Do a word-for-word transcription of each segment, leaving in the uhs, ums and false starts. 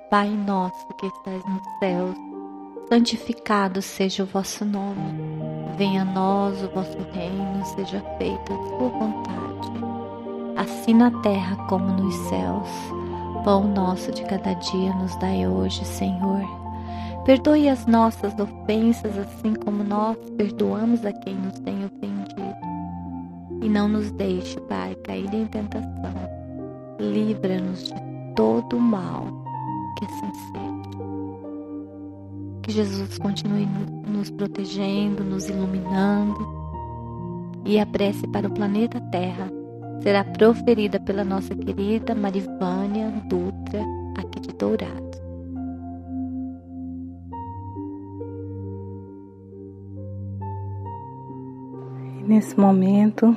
Pai nosso que estais nos céus, santificado seja o vosso nome. Venha a nós o vosso reino, seja feita a sua vontade, assim na terra como nos céus. Pão nosso de cada dia nos dai hoje, Senhor. Perdoe as nossas ofensas, assim como nós perdoamos a quem nos tem ofendido. E não nos deixe, Pai, cair em tentação. Livra-nos de todo o mal, que assim seja. Que Jesus continue nos protegendo, nos iluminando. E a prece para o planeta Terra será proferida pela nossa querida Marivânia Dutra, aqui de Dourado. E nesse momento,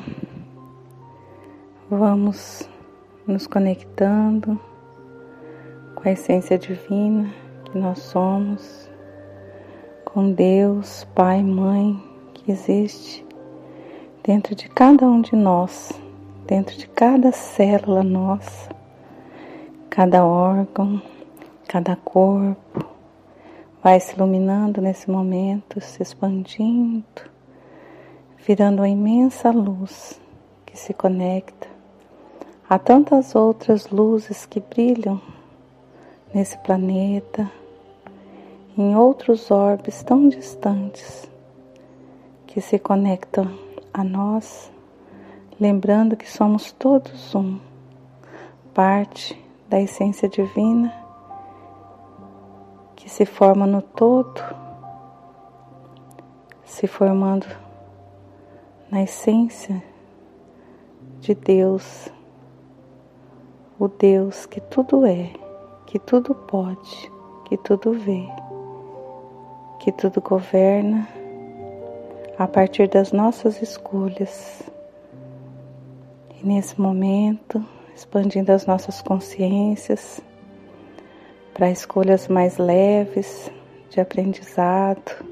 vamos nos conectando com a essência divina que nós somos, com Deus, Pai, Mãe, que existe dentro de cada um de nós, dentro de cada célula nossa, cada órgão, cada corpo, vai se iluminando nesse momento, se expandindo, virando uma imensa luz que se conecta a tantas outras luzes que brilham nesse planeta, em outros orbes tão distantes, que se conectam a nós, lembrando que somos todos um, parte da essência divina que se forma no todo, se formando na essência de Deus, o Deus que tudo é, que tudo pode, que tudo vê, que tudo governa a partir das nossas escolhas. E nesse momento, expandindo as nossas consciências para escolhas mais leves de aprendizado,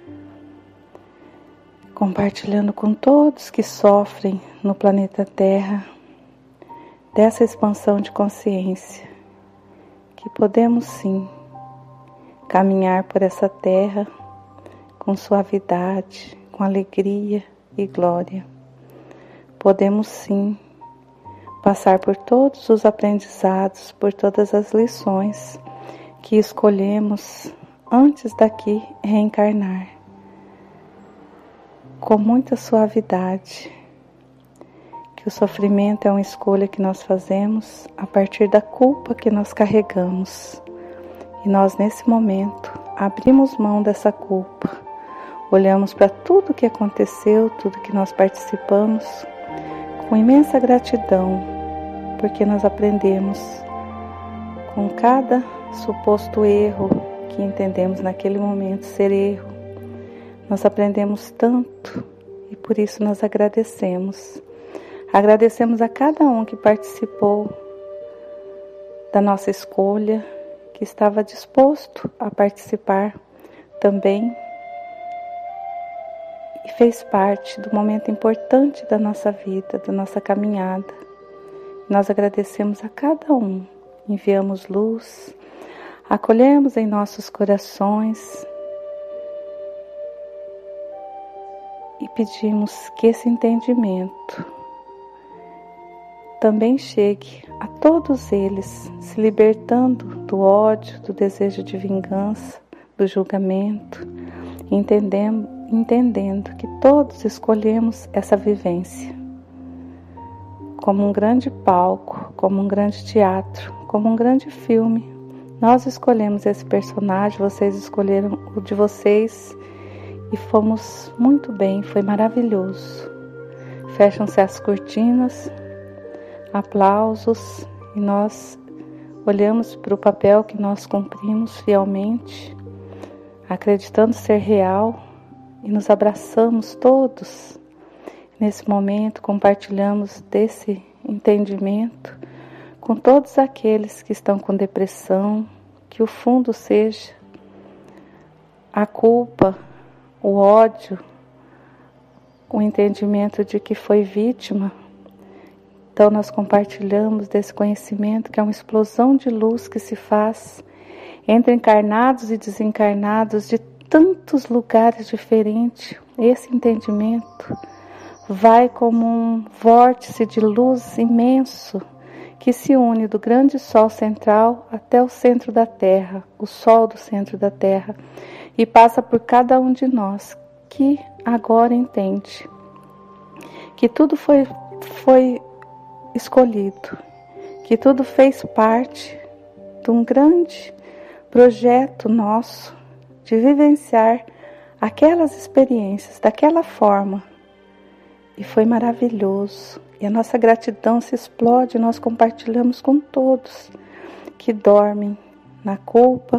compartilhando com todos que sofrem no planeta Terra dessa expansão de consciência, que podemos sim caminhar por essa terra com suavidade, com alegria e glória. Podemos sim passar por todos os aprendizados, por todas as lições que escolhemos antes daqui reencarnar, com muita suavidade, que o sofrimento é uma escolha que nós fazemos a partir da culpa que nós carregamos. E nós, nesse momento, abrimos mão dessa culpa, olhamos para tudo que aconteceu, tudo que nós participamos, com imensa gratidão, porque nós aprendemos com cada suposto erro que entendemos naquele momento ser erro. Nós aprendemos tanto e por isso nós agradecemos. Agradecemos a cada um que participou da nossa escolha, que estava disposto a participar também e fez parte do momento importante da nossa vida, da nossa caminhada. Nós agradecemos a cada um, enviamos luz, acolhemos em nossos corações e pedimos que esse entendimento também chegue a todos eles, se libertando do ódio, do desejo de vingança, do julgamento, entendendo, entendendo que todos escolhemos essa vivência como um grande palco, como um grande teatro, como um grande filme. Nós escolhemos esse personagem, vocês escolheram o de vocês e fomos muito bem, foi maravilhoso. Fecham-se as cortinas, aplausos, e nós olhamos para o papel que nós cumprimos fielmente, acreditando ser real, e nos abraçamos todos. Nesse momento, compartilhamos desse entendimento com todos aqueles que estão com depressão, que o fundo seja a culpa, o ódio, o entendimento de que foi vítima. Então nós compartilhamos desse conhecimento que é uma explosão de luz que se faz entre encarnados e desencarnados de tantos lugares diferentes. Esse entendimento vai como um vórtice de luz imenso que se une do grande sol central até o centro da Terra, o sol do centro da Terra, e passa por cada um de nós que agora entende que tudo foi, foi escolhido, que tudo fez parte de um grande projeto nosso de vivenciar aquelas experiências daquela forma. E foi maravilhoso. E a nossa gratidão se explode, nós compartilhamos com todos que dormem na culpa,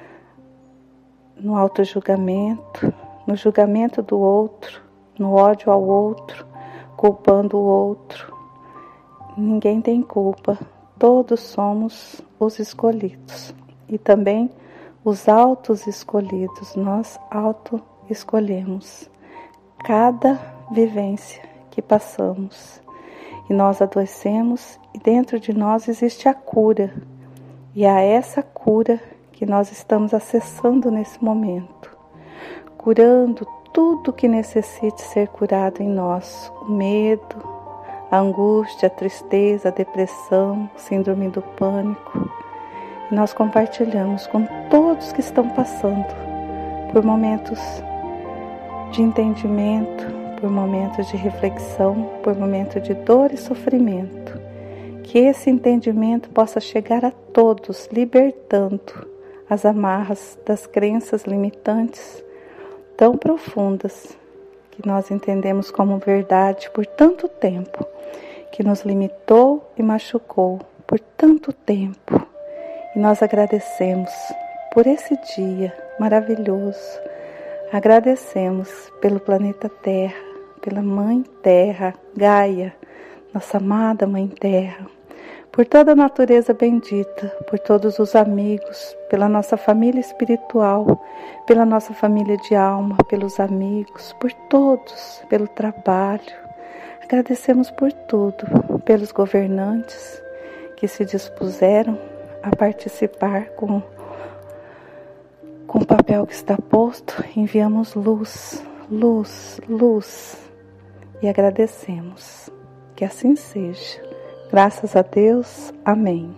no autojulgamento, no julgamento do outro, no ódio ao outro, culpando o outro. Ninguém tem culpa, todos somos os escolhidos. E também os autos escolhidos, nós auto-escolhemos cada vivência que passamos. E nós adoecemos e dentro de nós existe a cura. E é essa cura que nós estamos acessando nesse momento. Curando tudo que necessite ser curado em nós. O medo, a angústia, a tristeza, a depressão, síndrome do pânico. E nós compartilhamos com todos que estão passando por momentos de entendimento, por momentos de reflexão, por momentos de dor e sofrimento. Que esse entendimento possa chegar a todos, libertando as amarras das crenças limitantes tão profundas que nós entendemos como verdade por tanto tempo, que nos limitou e machucou por tanto tempo. E nós agradecemos por esse dia maravilhoso. Agradecemos pelo planeta Terra, pela Mãe Terra, Gaia, nossa amada Mãe Terra, por toda a natureza bendita, por todos os amigos, pela nossa família espiritual, pela nossa família de alma, pelos amigos, por todos, pelo trabalho. Agradecemos por tudo, pelos governantes que se dispuseram a participar com, com o papel que está posto. Enviamos luz, luz, luz e agradecemos. Que assim seja. Graças a Deus. Amém.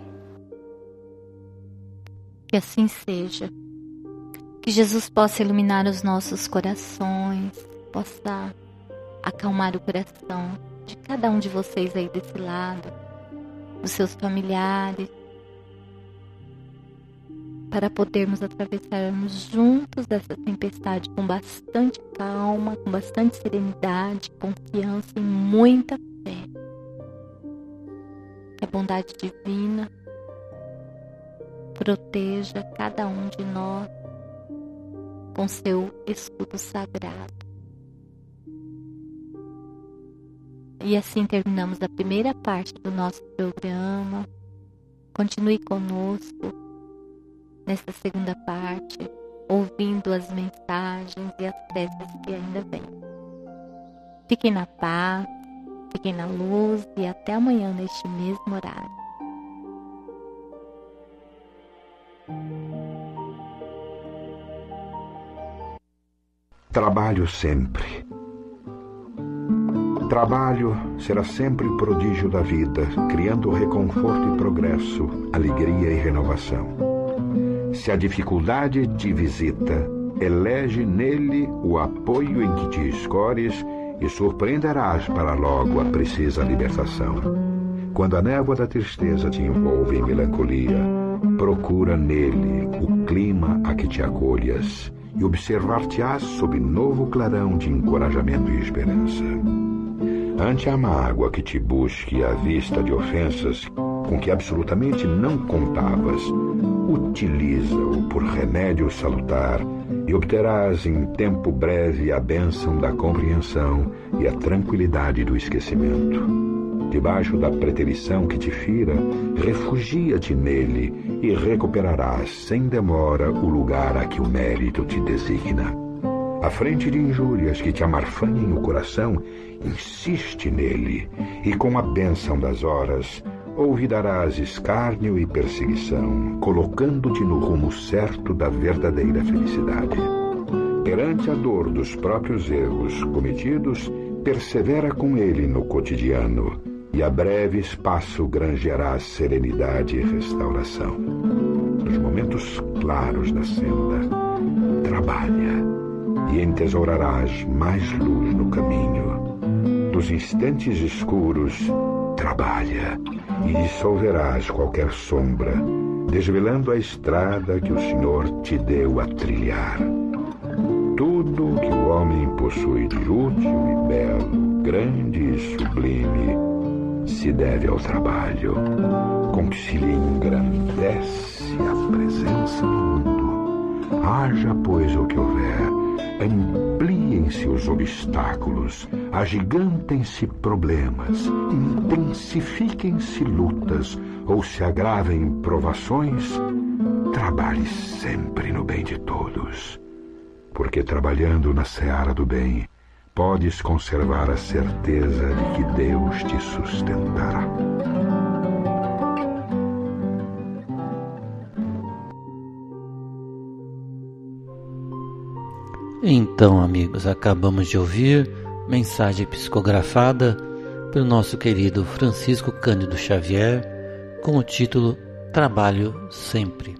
Que assim seja. Que Jesus possa iluminar os nossos corações, possa acalmar o coração de cada um de vocês aí desse lado, dos seus familiares, para podermos atravessarmos juntos essa tempestade com bastante calma, com bastante serenidade, confiança e muita fé. Que a bondade divina proteja cada um de nós com seu escudo sagrado. E assim terminamos a primeira parte do nosso programa. Continue conosco nesta segunda parte, ouvindo as mensagens e as preces que ainda vêm. Fiquem na paz, fiquem na luz e até amanhã neste mesmo horário. Trabalho sempre. Trabalho será sempre o prodígio da vida, criando reconforto e progresso, alegria e renovação. Se a dificuldade te visita, elege nele o apoio em que te escores e surpreenderás para logo a precisa libertação. Quando a névoa da tristeza te envolve em melancolia, procura nele o clima a que te acolhas e observar-te-ás sob novo clarão de encorajamento e esperança. Ante a mágoa que te busque à vista de ofensas com que absolutamente não contavas, utiliza-o por remédio salutar e obterás em tempo breve a bênção da compreensão e a tranquilidade do esquecimento. Debaixo da preterição que te fira, refugia-te nele e recuperarás sem demora o lugar a que o mérito te designa. À frente de injúrias que te amarfanhem o coração, insiste nele e com a bênção das horas ouvidarás escárnio e perseguição, colocando-te no rumo certo da verdadeira felicidade. Perante a dor dos próprios erros cometidos, persevera com ele no cotidiano, e a breve espaço granjearás serenidade e restauração. Nos momentos claros da senda, trabalha, e entesourarás mais luz no caminho. Nos instantes escuros, trabalha, e dissolverás qualquer sombra, desvelando a estrada que o Senhor te deu a trilhar. Tudo o que o homem possui de útil e belo, grande e sublime, se deve ao trabalho, com que se lhe engrandece a presença no mundo. Haja, pois, o que houver, ampliem-se os obstáculos, agigantem-se problemas, intensifiquem-se lutas ou se agravem provações, trabalhe sempre no bem de todos, porque trabalhando na seara do bem, podes conservar a certeza de que Deus te sustentará. Então, amigos, acabamos de ouvir mensagem psicografada pelo nosso querido Francisco Cândido Xavier com o título Trabalho Sempre,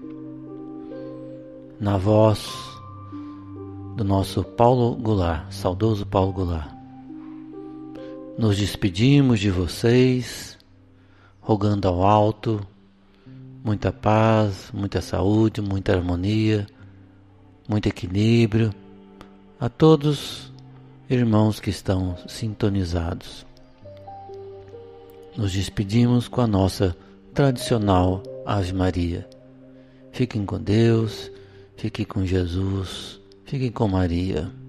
na voz do nosso Paulo Goulart, saudoso Paulo Goulart. Nos despedimos de vocês, rogando ao alto muita paz, muita saúde, muita harmonia, muito equilíbrio a todos irmãos que estão sintonizados. Nos despedimos com a nossa tradicional Ave Maria. Fiquem com Deus, fiquem com Jesus, fiquem com Maria.